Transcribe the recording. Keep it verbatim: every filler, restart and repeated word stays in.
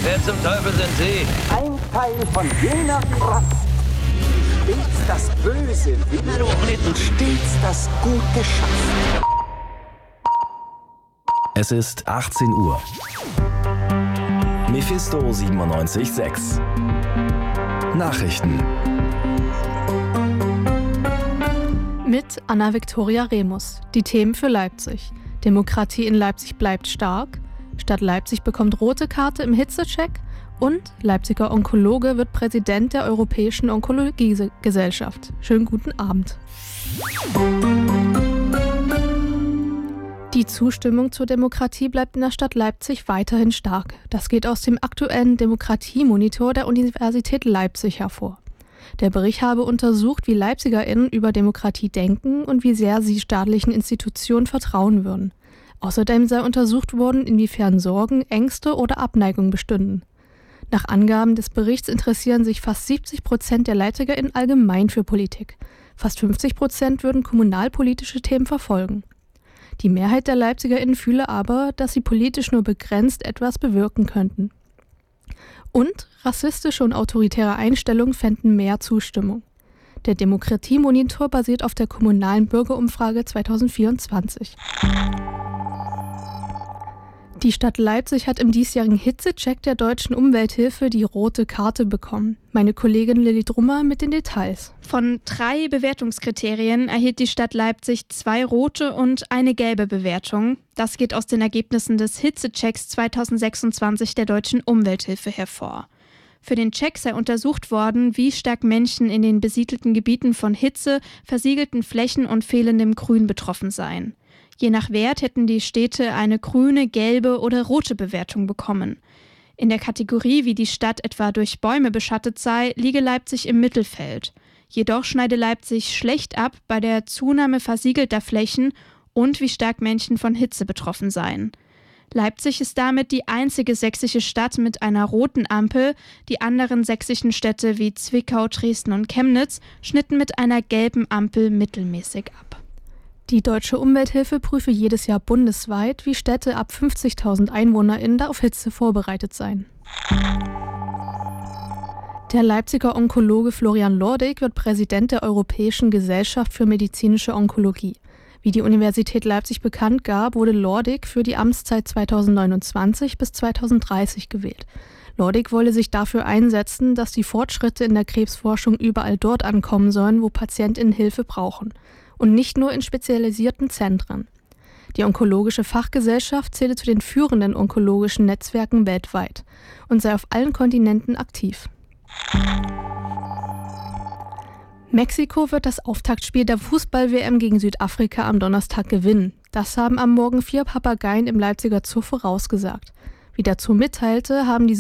Wer zum Teufel sind Sie? Ein Teil von jener Kraft, die stets das Böse will und stets das Gute schafft. Es ist achtzehn Uhr. Mephisto siebenundneunzig Komma sechs. Nachrichten. Mit Anna-Viktoria Remus. Die Themen für Leipzig. Demokratie in Leipzig bleibt stark. Stadt Leipzig bekommt rote Karte im Hitzecheck. Und Leipziger Onkologe wird Präsident der Europäischen Onkologiegesellschaft. Schönen guten Abend. Die Zustimmung zur Demokratie bleibt in der Stadt Leipzig weiterhin stark. Das geht aus dem aktuellen Demokratiemonitor der Universität Leipzig hervor. Der Bericht habe untersucht, wie LeipzigerInnen über Demokratie denken und wie sehr sie staatlichen Institutionen vertrauen würden. Außerdem sei untersucht worden, inwiefern Sorgen, Ängste oder Abneigung bestünden. Nach Angaben des Berichts interessieren sich fast siebzig Prozent der LeipzigerInnen allgemein für Politik. Fast fünfzig Prozent würden kommunalpolitische Themen verfolgen. Die Mehrheit der LeipzigerInnen fühle aber, dass sie politisch nur begrenzt etwas bewirken könnten. Und rassistische und autoritäre Einstellungen fänden mehr Zustimmung. Der Demokratiemonitor basiert auf der kommunalen Bürgerumfrage zwanzig vierundzwanzig. Die Stadt Leipzig hat im diesjährigen Hitzecheck der Deutschen Umwelthilfe die rote Karte bekommen. Meine Kollegin Lilly Drummer mit den Details. Von drei Bewertungskriterien erhielt die Stadt Leipzig zwei rote und eine gelbe Bewertung. Das geht aus den Ergebnissen des Hitzechecks zwanzig sechsundzwanzig der Deutschen Umwelthilfe hervor. Für den Check sei untersucht worden, wie stark Menschen in den besiedelten Gebieten von Hitze, versiegelten Flächen und fehlendem Grün betroffen seien. Je nach Wert hätten die Städte eine grüne, gelbe oder rote Bewertung bekommen. In der Kategorie, wie die Stadt etwa durch Bäume beschattet sei, liege Leipzig im Mittelfeld. Jedoch schneide Leipzig schlecht ab bei der Zunahme versiegelter Flächen und wie stark Menschen von Hitze betroffen seien. Leipzig ist damit die einzige sächsische Stadt mit einer roten Ampel. Die anderen sächsischen Städte wie Zwickau, Dresden und Chemnitz schnitten mit einer gelben Ampel mittelmäßig ab. Die Deutsche Umwelthilfe prüfe jedes Jahr bundesweit, wie Städte ab fünfzigtausend EinwohnerInnen auf Hitze vorbereitet seien. Der Leipziger Onkologe Florian Lordig wird Präsident der Europäischen Gesellschaft für medizinische Onkologie. Wie die Universität Leipzig bekannt gab, wurde Lordig für die Amtszeit zweitausendneunundzwanzig bis zweitausenddreißig gewählt. Lordig wolle sich dafür einsetzen, dass die Fortschritte in der Krebsforschung überall dort ankommen sollen, wo PatientInnen Hilfe brauchen. Und nicht nur in spezialisierten Zentren. Die Onkologische Fachgesellschaft zähle zu den führenden onkologischen Netzwerken weltweit und sei auf allen Kontinenten aktiv. Mexiko wird das Auftaktspiel der Fußball-W M gegen Südafrika am Donnerstag gewinnen. Das haben am Morgen vier Papageien im Leipziger Zoo vorausgesagt. Wie der Zoo mitteilte, haben die